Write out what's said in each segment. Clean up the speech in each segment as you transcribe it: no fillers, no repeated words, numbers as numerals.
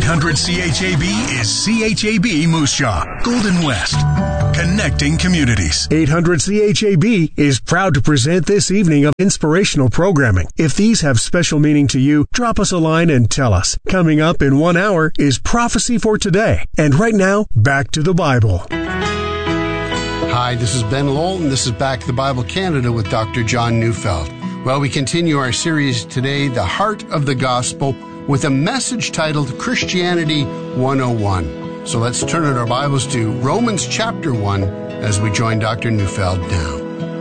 800 CHAB is CHAB Moose Jaw, Golden West, connecting communities. 800 CHAB is proud to present this evening of inspirational programming. If these have special meaning to you, drop us a line and tell us. Coming up in 1 hour is Prophecy for Today. And right now, back to the Bible. Hi, this is Ben Lowell, and this is Back to the Bible Canada with Dr. John Neufeld. Well, we continue our series today, The Heart of the Gospel, with a message titled Christianity 101. So let's turn our Bibles to Romans chapter 1 as we join Dr. Neufeld now.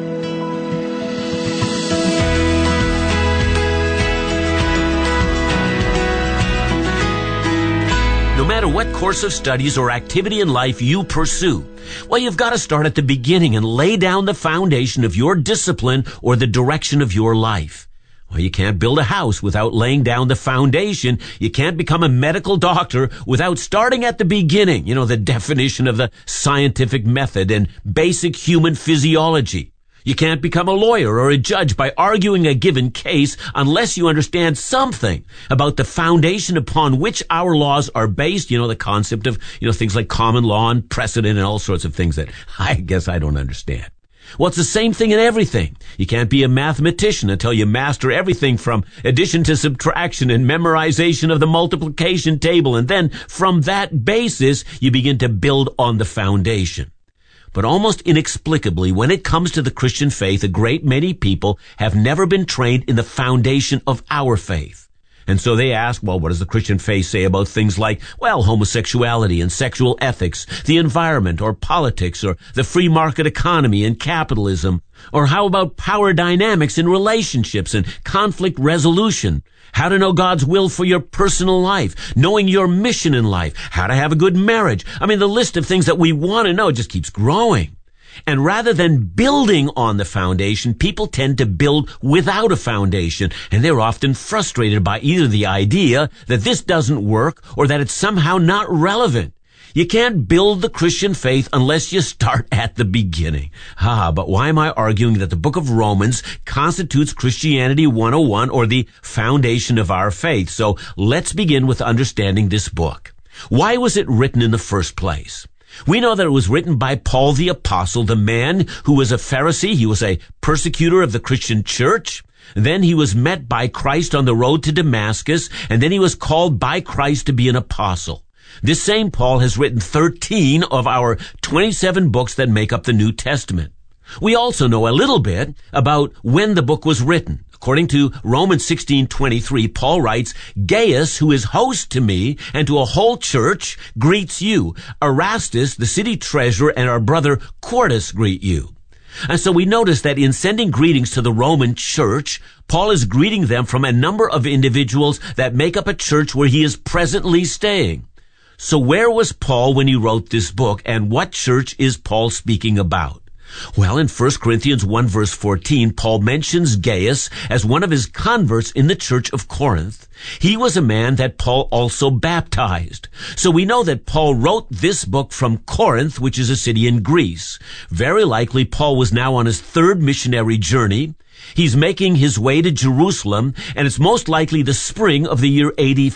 No matter what course of studies or activity in life you pursue, well, you've got to start at the beginning and lay down the foundation of your discipline or the direction of your life. Well, you can't build a house without laying down the foundation. You can't become a medical doctor without starting at the beginning. You know, the definition of the scientific method and basic human physiology. You can't become a lawyer or a judge by arguing a given case unless you understand something about the foundation upon which our laws are based. You know, the concept of, things like common law and precedent and all sorts of things that I guess I don't understand. Well, it's the same thing in everything. You can't be a mathematician until you master everything from addition to subtraction and memorization of the multiplication table. And then from that basis, you begin to build on the foundation. But almost inexplicably, when it comes to the Christian faith, a great many people have never been trained in the foundation of our faith. And so they ask, well, what does the Christian faith say about things like, homosexuality and sexual ethics, the environment or politics or the free market economy and capitalism? Or how about power dynamics in relationships and conflict resolution? How to know God's will for your personal life, knowing your mission in life, how to have a good marriage. The list of things that we want to know just keeps growing. And rather than building on the foundation, people tend to build without a foundation, and they're often frustrated by either the idea that this doesn't work or that it's somehow not relevant. You can't build the Christian faith unless you start at the beginning. But why am I arguing that the book of Romans constitutes Christianity 101 or the foundation of our faith? So let's begin with understanding this book. Why was it written in the first place? We know that it was written by Paul the Apostle, the man who was a Pharisee. He was a persecutor of the Christian church. Then he was met by Christ on the road to Damascus, and then he was called by Christ to be an apostle. This same Paul has written 13 of our 27 books that make up the New Testament. We also know a little bit about when the book was written. According to Romans 16:23, Paul writes, Gaius, who is host to me and to a whole church, greets you. Erastus, the city treasurer, and our brother Quartus greet you. And so we notice that in sending greetings to the Roman church, Paul is greeting them from a number of individuals that make up a church where he is presently staying. So where was Paul when he wrote this book, and what church is Paul speaking about? Well, in 1 Corinthians 1 verse 14, Paul mentions Gaius as one of his converts in the church of Corinth. He was a man that Paul also baptized. So we know that Paul wrote this book from Corinth, which is a city in Greece. Very likely Paul was now on his third missionary journey. He's making his way to Jerusalem, and it's most likely the spring of the year AD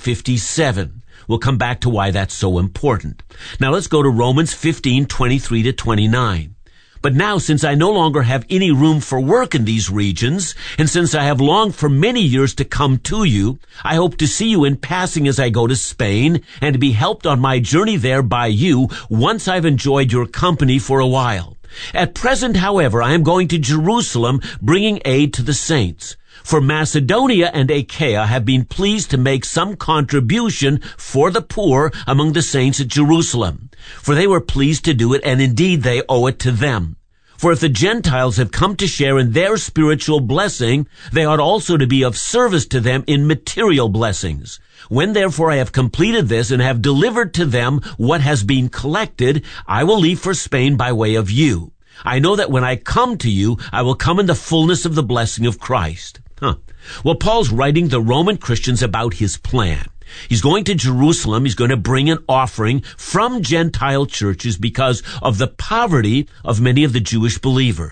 57. We'll come back to why that's so important. Now let's go to Romans 15:23 to 29. But now, since I no longer have any room for work in these regions, and since I have longed for many years to come to you, I hope to see you in passing as I go to Spain, and to be helped on my journey there by you once I've enjoyed your company for a while. At present, however, I am going to Jerusalem, bringing aid to the saints. For Macedonia and Achaia have been pleased to make some contribution for the poor among the saints at Jerusalem. For they were pleased to do it, and indeed they owe it to them. For if the Gentiles have come to share in their spiritual blessing, they ought also to be of service to them in material blessings. When therefore I have completed this and have delivered to them what has been collected, I will leave for Spain by way of you. I know that when I come to you, I will come in the fullness of the blessing of Christ. Well, Paul's writing the Roman Christians about his plan. He's going to Jerusalem. He's going to bring an offering from Gentile churches because of the poverty of many of the Jewish believers.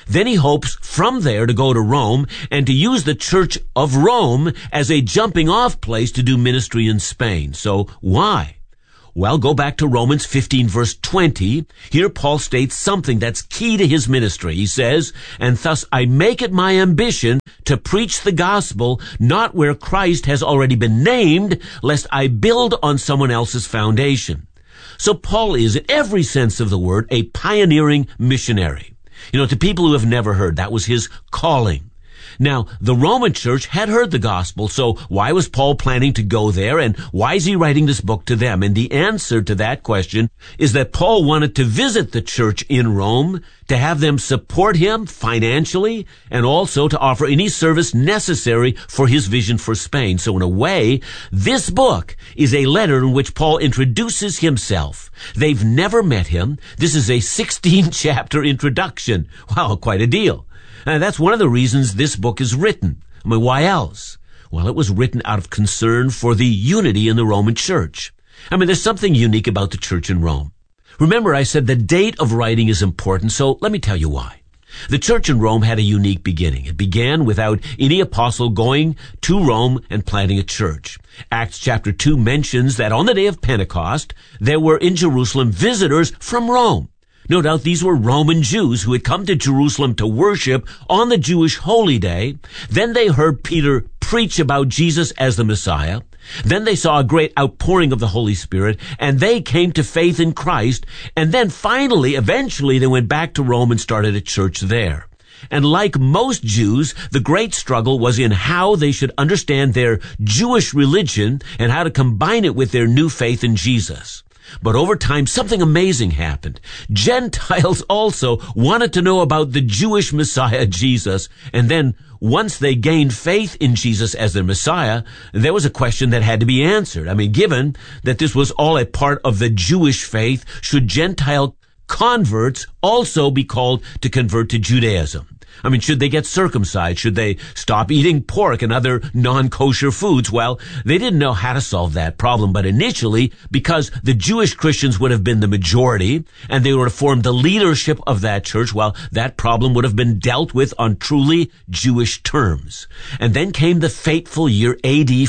Then he hopes from there to go to Rome and to use the Church of Rome as a jumping off place to do ministry in Spain. So why? Well, go back to Romans 15 verse 20. Here Paul states something that's key to his ministry. He says, "And thus I make it my ambition to preach the gospel, not where Christ has already been named, lest I build on someone else's foundation." So Paul is, in every sense of the word, a pioneering missionary. To people who have never heard, that was his calling. Now, the Roman church had heard the gospel, so why was Paul planning to go there, and why is he writing this book to them? And the answer to that question is that Paul wanted to visit the church in Rome, to have them support him financially, and also to offer any service necessary for his vision for Spain. So in a way, this book is a letter in which Paul introduces himself. They've never met him. This is a 16-chapter introduction. Wow, quite a deal. And that's one of the reasons this book is written. Why else? Well, it was written out of concern for the unity in the Roman church. There's something unique about the church in Rome. Remember, I said the date of writing is important, so let me tell you why. The church in Rome had a unique beginning. It began without any apostle going to Rome and planting a church. Acts chapter 2 mentions that on the day of Pentecost, there were in Jerusalem visitors from Rome. No doubt these were Roman Jews who had come to Jerusalem to worship on the Jewish holy day. Then they heard Peter preach about Jesus as the Messiah. Then they saw a great outpouring of the Holy Spirit, and they came to faith in Christ. And then finally, eventually, they went back to Rome and started a church there. And like most Jews, the great struggle was in how they should understand their Jewish religion and how to combine it with their new faith in Jesus. But over time, something amazing happened. Gentiles also wanted to know about the Jewish Messiah, Jesus. And then once they gained faith in Jesus as their Messiah, there was a question that had to be answered. Given that this was all a part of the Jewish faith, should Gentile converts also be called to convert to Judaism? Should they get circumcised? Should they stop eating pork and other non-kosher foods? Well, they didn't know how to solve that problem, but initially, because the Jewish Christians would have been the majority, and they would have formed the leadership of that church, well, that problem would have been dealt with on truly Jewish terms. And then came the fateful year AD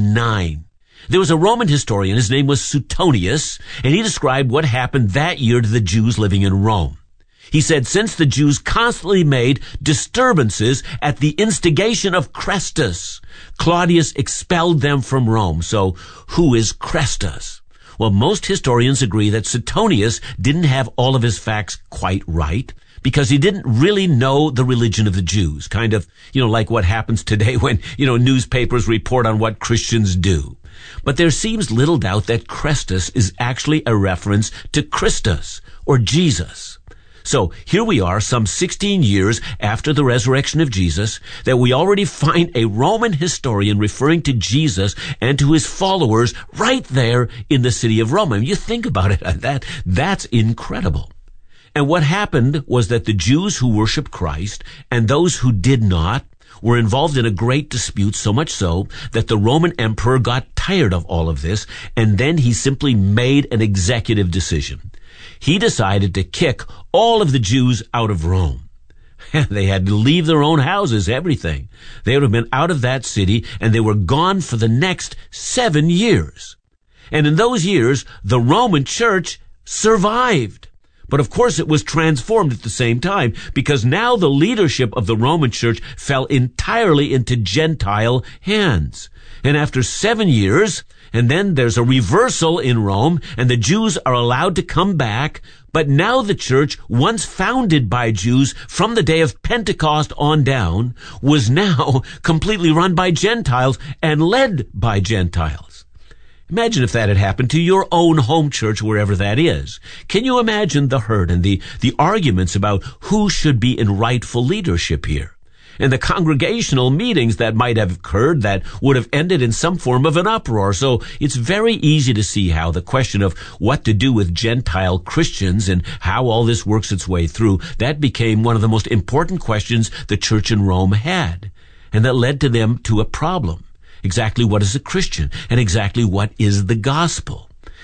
49. There was a Roman historian, his name was Suetonius, and he described what happened that year to the Jews living in Rome. He said, since the Jews constantly made disturbances at the instigation of Chrestus, Claudius expelled them from Rome. So who is Chrestus? Well, most historians agree that Suetonius didn't have all of his facts quite right, because he didn't really know the religion of the Jews. Kind of, like what happens today when, newspapers report on what Christians do. But there seems little doubt that Chrestus is actually a reference to Christus, or Jesus. So here we are, some 16 years after the resurrection of Jesus, that we already find a Roman historian referring to Jesus and to his followers right there in the city of Rome. You think about it, that's incredible. And what happened was that the Jews who worshiped Christ and those who did not were involved in a great dispute, so much so that the Roman emperor got tired of all of this, and then he simply made an executive decision. He decided to kick all of the Jews out of Rome. They had to leave their own houses, everything. They would have been out of that city, and they were gone for the next 7 years. And in those years, the Roman church survived. But of course it was transformed at the same time, because now the leadership of the Roman church fell entirely into Gentile hands. And after 7 years, and then there's a reversal in Rome, and the Jews are allowed to come back. But now the church, once founded by Jews from the day of Pentecost on down, was now completely run by Gentiles and led by Gentiles. Imagine if that had happened to your own home church, wherever that is. Can you imagine the hurt and the arguments about who should be in rightful leadership here? And the congregational meetings that might have occurred that would have ended in some form of an uproar. So it's very easy to see how the question of what to do with Gentile Christians and how all this works its way through, that became one of the most important questions the church in Rome had. And that led to them to a problem. Exactly what is a Christian? And exactly what is the gospel?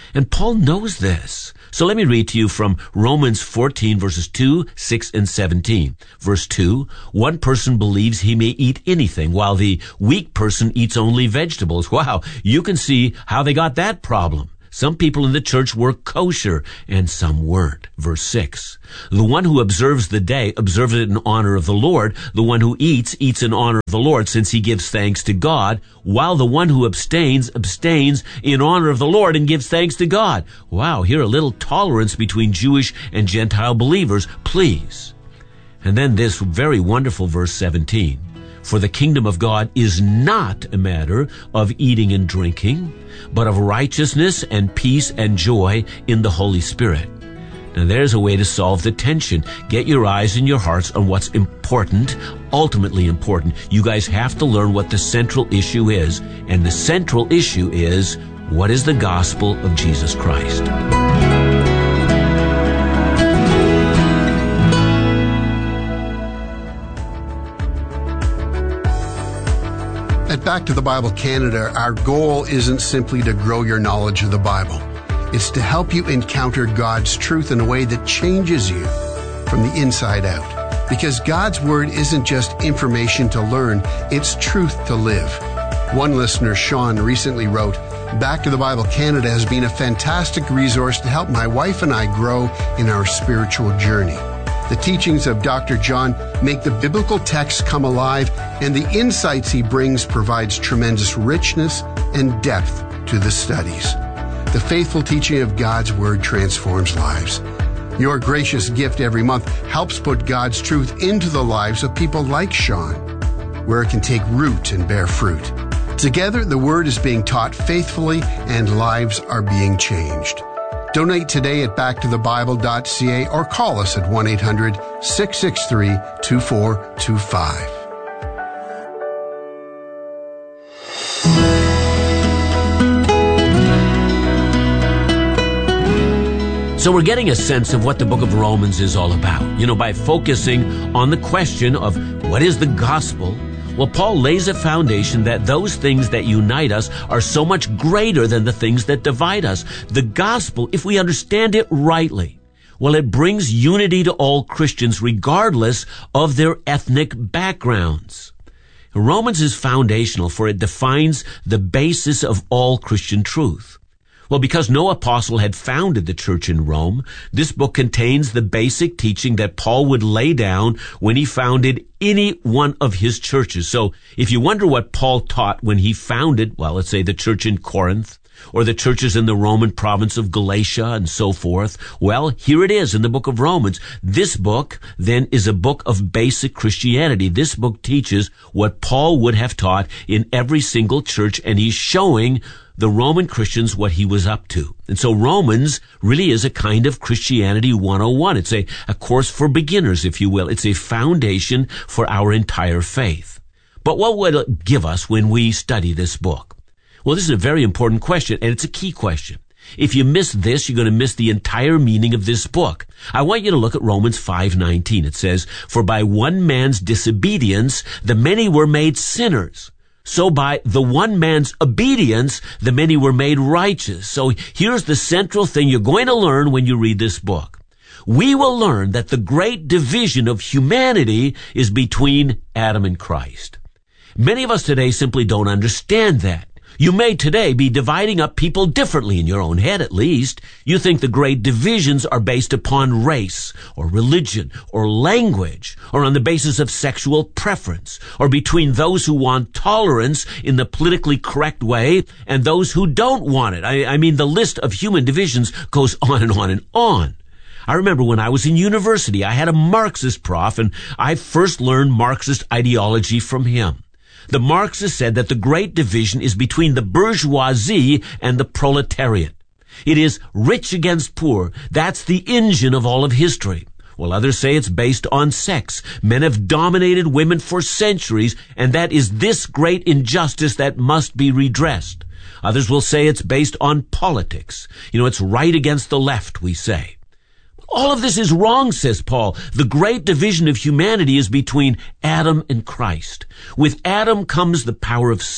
And Paul knows this. So let me read to you from Romans 14, verses 2, 6, and 17. Verse 2, one person believes he may eat anything, while the weak person eats only vegetables. Wow, you can see how they got that problem. Some people in the church were kosher, and some weren't. Verse 6, the one who observes the day observes it in honor of the Lord. The one who eats in honor of the Lord, since he gives thanks to God, while the one who abstains in honor of the Lord and gives thanks to God. Wow, here a little tolerance between Jewish and Gentile believers, please. And then this very wonderful verse 17. For the kingdom of God is not a matter of eating and drinking, but of righteousness and peace and joy in the Holy Spirit. Now there's a way to solve the tension. Get your eyes and your hearts on what's important, ultimately important. You guys have to learn what the central issue is. And the central issue is, what is the gospel of Jesus Christ? At Back to the Bible Canada, our goal isn't simply to grow your knowledge of the Bible. It's to help you encounter God's truth in a way that changes you from the inside out. Because God's Word isn't just information to learn, it's truth to live. One listener, Sean, recently wrote, Back to the Bible Canada has been a fantastic resource to help my wife and I grow in our spiritual journey. The teachings of Dr. John make the biblical text come alive, and the insights he brings provides tremendous richness and depth to the studies. The faithful teaching of God's Word transforms lives. Your gracious gift every month helps put God's truth into the lives of people like Sean, where it can take root and bear fruit. Together, the Word is being taught faithfully and lives are being changed. Donate today at backtothebible.ca or call us at 1-800-663-2425. So we're getting a sense of what the book of Romans is all about, by focusing on the question of what is the gospel. Well, Paul lays a foundation that those things that unite us are so much greater than the things that divide us. The gospel, if we understand it rightly, well, it brings unity to all Christians regardless of their ethnic backgrounds. Romans is foundational, for it defines the basis of all Christian truth. Well, because no apostle had founded the church in Rome, this book contains the basic teaching that Paul would lay down when he founded any one of his churches. So if you wonder what Paul taught when he founded, well, let's say the church in Corinth, or the churches in the Roman province of Galatia and so forth, well, here it is in the book of Romans. This book, then, is a book of basic Christianity. This book teaches what Paul would have taught in every single church, and he's showing the Roman Christians what he was up to. And so Romans really is a kind of Christianity 101. It's a course for beginners, if you will. It's a foundation for our entire faith. But what will it give us when we study this book? Well, this is a very important question, and it's a key question. If you miss this, you're going to miss the entire meaning of this book. I want you to look at Romans 5:19. It says, "For by one man's disobedience, the many were made sinners. So by the one man's obedience, the many were made righteous." So here's the central thing you're going to learn when you read this book. We will learn that the great division of humanity is between Adam and Christ. Many of us today simply don't understand that. You may today be dividing up people differently in your own head, at least. You think the great divisions are based upon race or religion or language, or on the basis of sexual preference, or between those who want tolerance in the politically correct way and those who don't want it. I mean, the list of human divisions goes on and on and on. I remember when I was in university, I had a Marxist prof, and I first learned Marxist ideology from him. The Marxists said that the great division is between the bourgeoisie and the proletariat. It is rich against poor. That's the engine of all of history. Well, others say it's based on sex. Men have dominated women for centuries, and that is this great injustice that must be redressed. Others will say it's based on politics. It's right against the left, we say. All of this is wrong, says Paul. The great division of humanity is between Adam and Christ. With Adam comes the power of sin.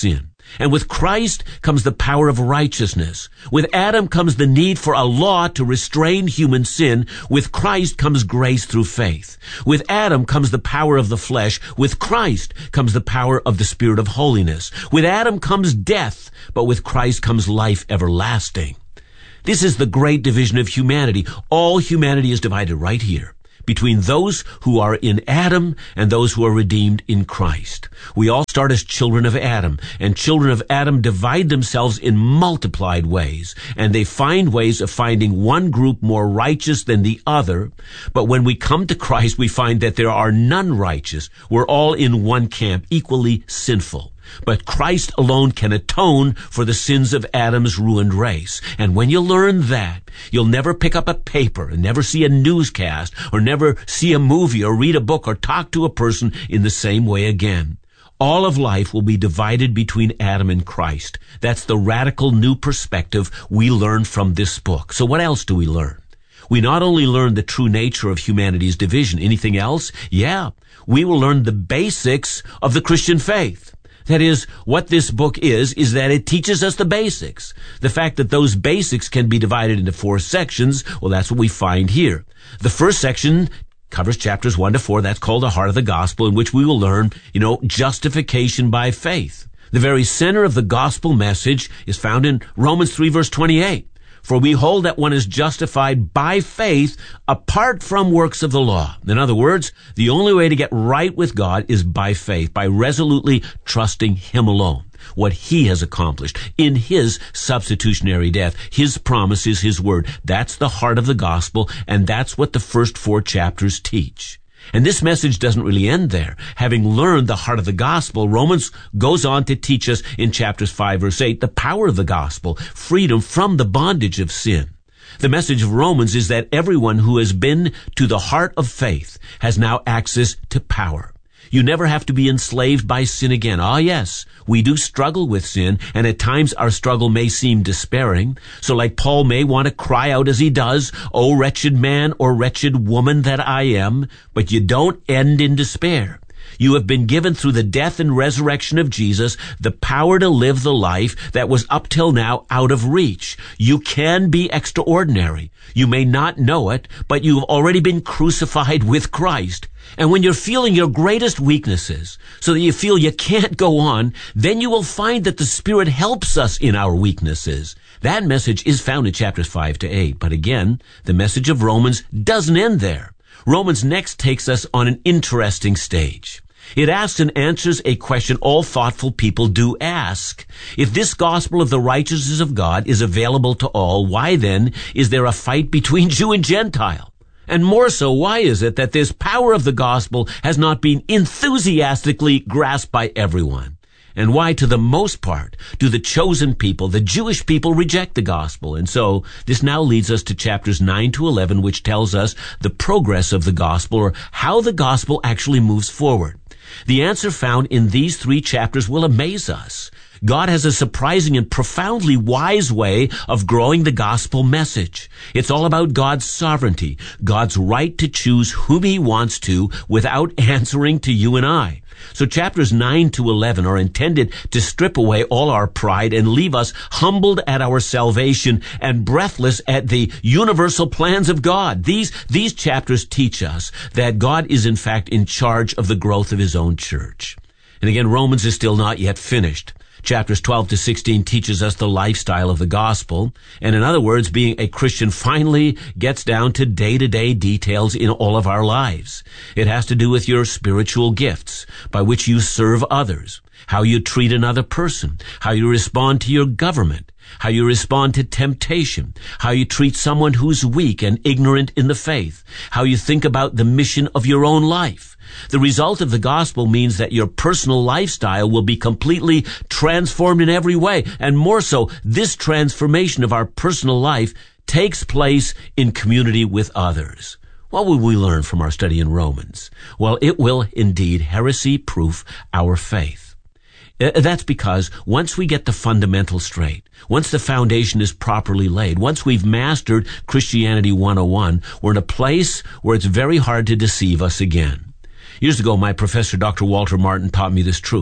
And with Christ comes the power of righteousness. With Adam comes the need for a law to restrain human sin. With Christ comes grace through faith. With Adam comes the power of the flesh. With Christ comes the power of the Spirit of holiness. With Adam comes death, but with Christ comes life everlasting. This is the great division of humanity. All humanity is divided right here, between those who are in Adam and those who are redeemed in Christ. We all start as children of Adam, and children of Adam divide themselves in multiplied ways, and they find ways of finding one group more righteous than the other. But when we come to Christ, we find that there are none righteous. We're all in one camp, equally sinful. But Christ alone can atone for the sins of Adam's ruined race. And when you learn that, you'll never pick up a paper and never see a newscast or never see a movie or read a book or talk to a person in the same way again. All of life will be divided between Adam and Christ. That's the radical new perspective we learn from this book. So what else do we learn? We not only learn the true nature of humanity's division. Anything else? Yeah. We will learn the basics of the Christian faith. That is, what this book is that it teaches us the basics. The fact that those basics can be divided into 4 sections, well, that's what we find here. The first section covers chapters 1 to 4. That's called the Heart of the Gospel, in which we will learn, justification by faith. The very center of the gospel message is found in Romans 3, verse 28. For we hold that one is justified by faith apart from works of the law. In other words, the only way to get right with God is by faith, by resolutely trusting Him alone, what He has accomplished in His substitutionary death. His promise is His word. That's the heart of the gospel, and that's what the first 4 chapters teach. And this message doesn't really end there. Having learned the heart of the gospel, Romans goes on to teach us in chapters 5, verse 8, the power of the gospel, freedom from the bondage of sin. The message of Romans is that everyone who has been to the heart of faith has now access to power. You never have to be enslaved by sin again. Ah, yes, we do struggle with sin, and at times our struggle may seem despairing. So like Paul may want to cry out as he does, "O wretched man or wretched woman that I am," but you don't end in despair. You have been given through the death and resurrection of Jesus the power to live the life that was up till now out of reach. You can be extraordinary. You may not know it, but you've already been crucified with Christ. And when you're feeling your greatest weaknesses, so that you feel you can't go on, then you will find that the Spirit helps us in our weaknesses. That message is found in chapters 5 to 8. But again, the message of Romans doesn't end there. Romans next takes us on an interesting stage. It asks and answers a question all thoughtful people do ask. If this gospel of the righteousness of God is available to all, why then is there a fight between Jew and Gentile? And more so, why is it that this power of the gospel has not been enthusiastically grasped by everyone? And why, to the most part, do the chosen people, the Jewish people, reject the gospel? And so, this now leads us to chapters 9 to 11, which tells us the progress of the gospel, or how the gospel actually moves forward. The answer found in these 3 chapters will amaze us. God has a surprising and profoundly wise way of growing the gospel message. It's all about God's sovereignty, God's right to choose whom He wants to without answering to you and I. So chapters 9 to 11 are intended to strip away all our pride and leave us humbled at our salvation and breathless at the universal plans of God. These chapters teach us that God is in fact in charge of the growth of His own church. And again, Romans is still not yet finished. Chapters 12 to 16 teaches us the lifestyle of the gospel. And in other words, being a Christian finally gets down to day-to-day details in all of our lives. It has to do with your spiritual gifts, by which you serve others, how you treat another person, how you respond to your government, how you respond to temptation, how you treat someone who's weak and ignorant in the faith, how you think about the mission of your own life. The result of the gospel means that your personal lifestyle will be completely transformed in every way. And more so, this transformation of our personal life takes place in community with others. What will we learn from our study in Romans? Well, it will indeed heresy-proof our faith. That's because once we get the fundamentals straight, once the foundation is properly laid, once we've mastered Christianity 101, we're in a place where it's very hard to deceive us again. Years ago, my professor, Dr. Walter Martin, taught me this truth.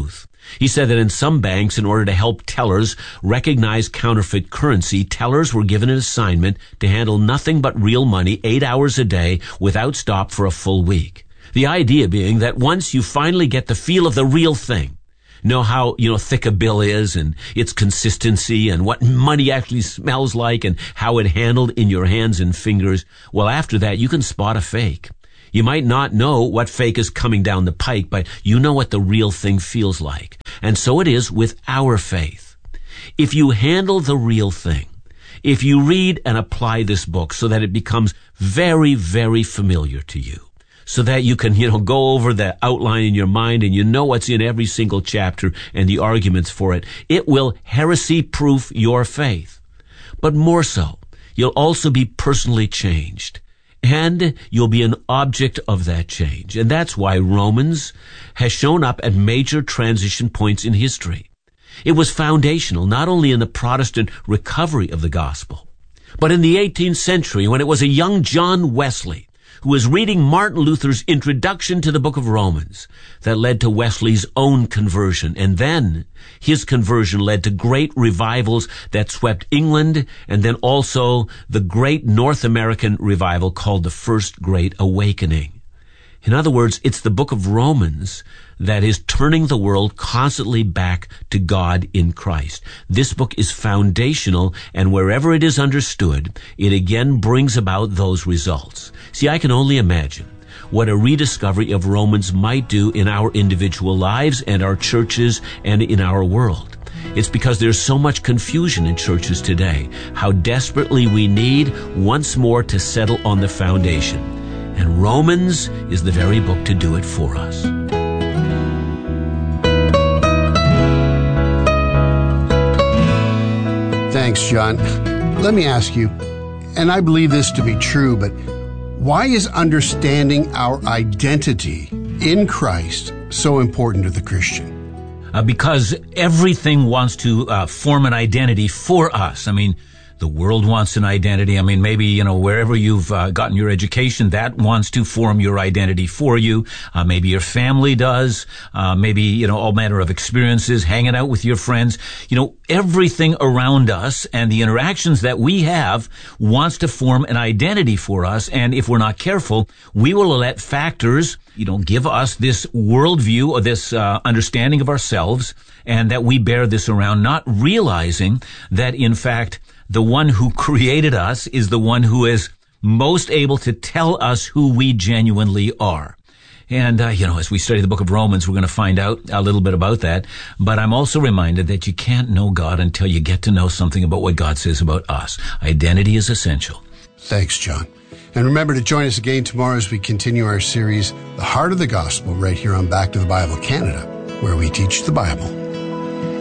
He said that in some banks, in order to help tellers recognize counterfeit currency, tellers were given an assignment to handle nothing but real money 8 hours a day without stop for a full week. The idea being that once you finally get the feel of the real thing, know how, thick a bill is and its consistency and what money actually smells like and how it handled in your hands and fingers, well, after that, you can spot a fake. You might not know what fake is coming down the pike, but you know what the real thing feels like. And so it is with our faith. If you handle the real thing, if you read and apply this book so that it becomes very, very familiar to you, so that you can, go over the outline in your mind and you know what's in every single chapter and the arguments for it, it will heresy-proof your faith. But more so, you'll also be personally changed. And you'll be an object of that change. And that's why Romans has shown up at major transition points in history. It was foundational not only in the Protestant recovery of the gospel, but in the 18th century when it was a young John Wesley who was reading Martin Luther's introduction to the book of Romans that led to Wesley's own conversion. And then his conversion led to great revivals that swept England and then also the great North American revival called the First Great Awakening. In other words, it's the book of Romans that is turning the world constantly back to God in Christ. This book is foundational, and wherever it is understood, it again brings about those results. See, I can only imagine what a rediscovery of Romans might do in our individual lives and our churches and in our world. It's because there's so much confusion in churches today, how desperately we need once more to settle on the foundation. And Romans is the very book to do it for us. Thanks, John. Let me ask you, and I believe this to be true, but why is understanding our identity in Christ so important to the Christian? Because everything wants to form an identity for us. I mean, the world wants an identity. I mean, maybe, wherever you've gotten your education, that wants to form your identity for you. Maybe your family does. Maybe, all manner of experiences, hanging out with your friends. Everything around us and the interactions that we have wants to form an identity for us. And if we're not careful, we will let factors, give us this worldview or this understanding of ourselves, and that we bear this around, not realizing that, in fact, the one who created us is the one who is most able to tell us who we genuinely are. And, as we study the book of Romans, we're going to find out a little bit about that. But I'm also reminded that you can't know God until you get to know something about what God says about us. Identity is essential. Thanks, John. And remember to join us again tomorrow as we continue our series, The Heart of the Gospel, right here on Back to the Bible Canada, where we teach the Bible.